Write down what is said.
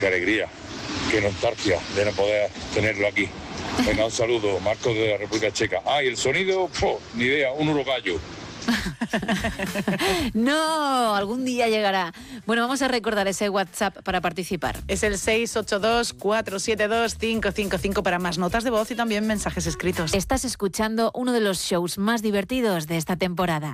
Qué alegría, qué nostalgia de no poder tenerlo aquí. Venga, un saludo, Marcos de la República Checa. Y el sonido, ni idea, un urogallo. No, algún día llegará. Bueno, vamos a recordar ese WhatsApp para participar. Es el 682-472-555 para más notas de voz y también mensajes escritos. Estás escuchando uno de los shows más divertidos de esta temporada.